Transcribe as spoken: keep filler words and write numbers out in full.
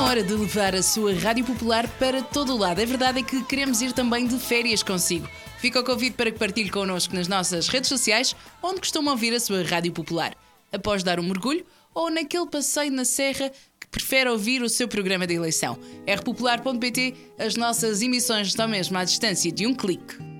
hora de levar a sua Rádio Popular para todo o lado. A verdade é que queremos ir também de férias consigo. Fica o convite para que partilhe connosco nas nossas redes sociais, onde costuma ouvir a sua Rádio Popular. Após dar um mergulho ou naquele passeio na serra que prefere ouvir o seu programa de eleição. r popular ponto pt, as nossas emissões estão mesmo à distância de um clique.